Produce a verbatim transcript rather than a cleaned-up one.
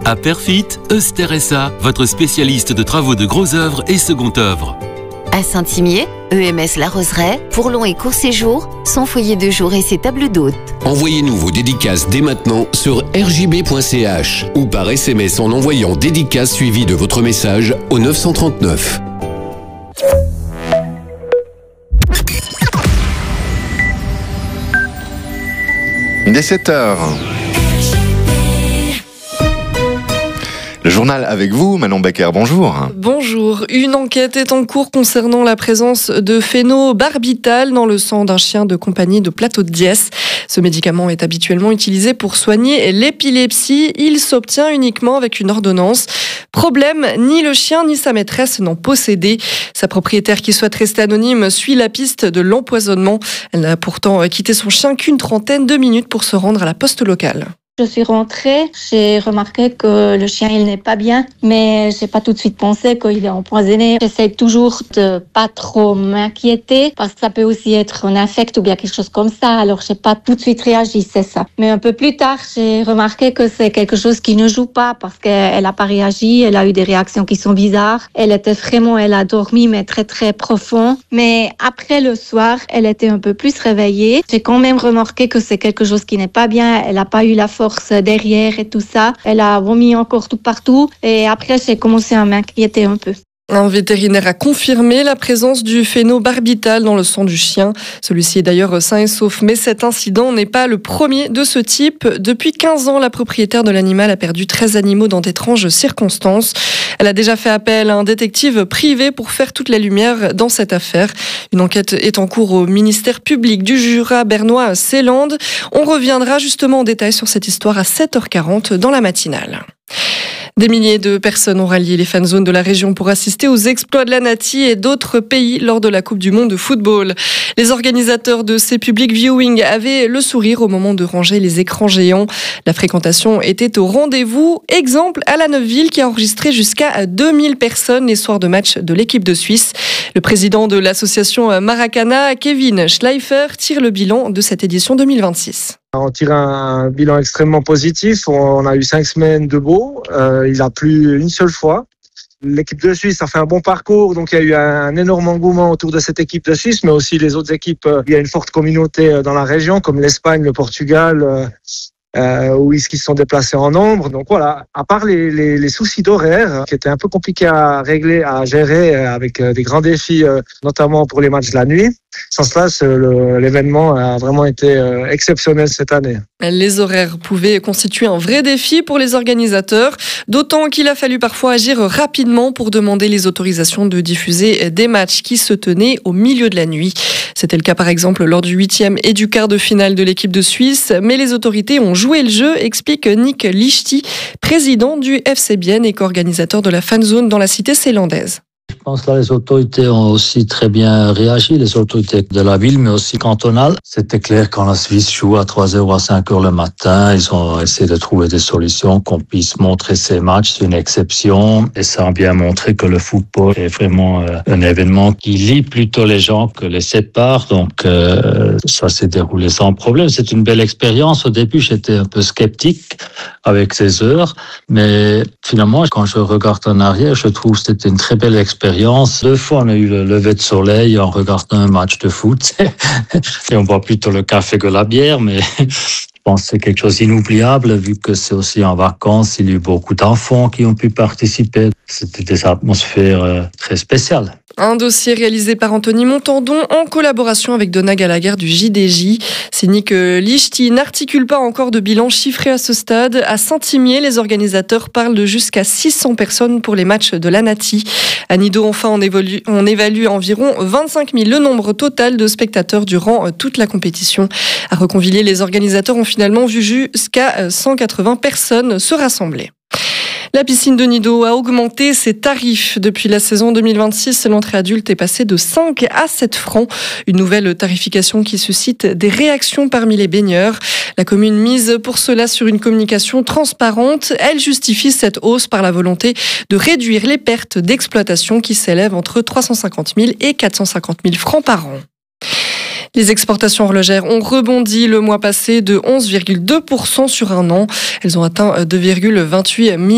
À Perfit, Euster S A, votre spécialiste de travaux de gros œuvres et second œuvre. À Saint-Imier, E M S La Roseraie, pour long et court séjour, son foyer de jour et ses tables d'hôtes. Envoyez-nous vos dédicaces dès maintenant sur r j b point c h ou par S M S en envoyant dédicace suivi de votre message au neuf cent trente-neuf. Dès sept heures. Le journal avec vous, Manon Becker, bonjour. Bonjour. Une enquête est en cours concernant la présence de phénobarbital dans le sang d'un chien de compagnie de Plateau de Diesse. Ce médicament est habituellement utilisé pour soigner l'épilepsie. Il s'obtient uniquement avec une ordonnance. Problème, ni le chien ni sa maîtresse n'en possédaient. Sa propriétaire, qui souhaite rester anonyme, suit la piste de l'empoisonnement. Elle n'a pourtant quitté son chien qu'une trentaine de minutes pour se rendre à la poste locale. Je suis rentrée, j'ai remarqué que le chien il n'est pas bien, mais j'ai pas tout de suite pensé qu'il est empoisonné. J'essaie toujours de pas trop m'inquiéter parce que ça peut aussi être un infect ou bien quelque chose comme ça. Alors j'ai pas tout de suite réagi, c'est ça. Mais un peu plus tard, j'ai remarqué que c'est quelque chose qui ne joue pas parce qu'elle a pas réagi, elle a eu des réactions qui sont bizarres. Elle était vraiment, elle a dormi mais très très profond. Mais après le soir, elle était un peu plus réveillée. J'ai quand même remarqué que c'est quelque chose qui n'est pas bien. Elle a pas eu la force derrière et tout ça. Elle a vomi encore tout partout et après j'ai commencé à m'inquiéter un peu. Un vétérinaire a confirmé la présence du phénobarbital dans le sang du chien. Celui-ci est d'ailleurs sain et sauf, mais cet incident n'est pas le premier de ce type. Depuis quinze ans, la propriétaire de l'animal a perdu treize animaux dans d'étranges circonstances. Elle a déjà fait appel à un détective privé pour faire toute la lumière dans cette affaire. Une enquête est en cours au ministère public du Jura bernois Seeland. On reviendra justement en détail sur cette histoire à sept heures quarante dans la matinale. Des milliers de personnes ont rallié les fan zones de la région pour assister aux exploits de la Nati et d'autres pays lors de la Coupe du Monde de football. Les organisateurs de ces public viewing avaient le sourire au moment de ranger les écrans géants. La fréquentation était au rendez-vous. Exemple à la Neuville qui a enregistré jusqu'à deux mille personnes les soirs de match de l'équipe de Suisse. Le président de l'association Maracana, Kevin Schleifer, tire le bilan de cette édition deux mille vingt-six. On tire un bilan extrêmement positif. On a eu cinq semaines de beau. Euh, il a plu une seule fois. L'équipe de Suisse a fait un bon parcours, donc il y a eu un énorme engouement autour de cette équipe de Suisse, mais aussi les autres équipes. Il y a une forte communauté dans la région, comme l'Espagne, le Portugal, euh, où ils se sont déplacés en nombre. Donc voilà, à part les, les, les soucis d'horaire, qui étaient un peu compliqués à régler, à gérer, avec des grands défis, notamment pour les matchs de la nuit. Sans cela, le, l'événement a vraiment été exceptionnel cette année. Les horaires pouvaient constituer un vrai défi pour les organisateurs, d'autant qu'il a fallu parfois agir rapidement pour demander les autorisations de diffuser des matchs qui se tenaient au milieu de la nuit. C'était le cas par exemple lors du huitième et du quart de finale de l'équipe de Suisse, mais les autorités ont joué le jeu, explique Nick Lichty, président du F C Bienne et co-organisateur de la fan zone dans la cité zélandaise. Je pense que là, les autorités ont aussi très bien réagi, les autorités de la ville, mais aussi cantonales. C'était clair quand la Suisse joue à trois heures ou à cinq heures le matin, ils ont essayé de trouver des solutions, qu'on puisse montrer ces matchs, c'est une exception. Et ça a bien montré que le football est vraiment un événement qui lie plutôt les gens que les sépare. Donc, euh, ça s'est déroulé sans problème. C'est une belle expérience. Au début, j'étais un peu sceptique avec ces heures, mais finalement, quand je regarde en arrière, je trouve que c'était une très belle expérience. Deux fois, on a eu le lever de soleil en regardant un match de foot. Et on boit plutôt le café que la bière, mais je pense que c'est quelque chose d'inoubliable, vu que c'est aussi en vacances. Il y a eu beaucoup d'enfants qui ont pu participer. C'était des atmosphères très spéciales. Un dossier réalisé par Anthony Montandon en collaboration avec Donna Gallagher du J D J. C'est Nick Lichty n'articule pas encore de bilan chiffré à ce stade. À Saint-Imier, les organisateurs parlent de jusqu'à six cents personnes pour les matchs de la Nati. À Nido, enfin, on évalue, on évalue environ vingt-cinq mille le nombre total de spectateurs durant toute la compétition. À Reconvilier, les organisateurs ont finalement vu jusqu'à cent quatre-vingts personnes se rassembler. La piscine de Nido a augmenté ses tarifs. Depuis la saison deux mille vingt-six, l'entrée adulte est passée de cinq à sept francs. Une nouvelle tarification qui suscite des réactions parmi les baigneurs. La commune mise pour cela sur une communication transparente. Elle justifie cette hausse par la volonté de réduire les pertes d'exploitation qui s'élèvent entre trois cent cinquante mille et quatre cent cinquante mille francs par an. Les exportations horlogères ont rebondi le mois passé de onze virgule deux pour cent sur un an. Elles ont atteint deux virgule vingt-huit milliards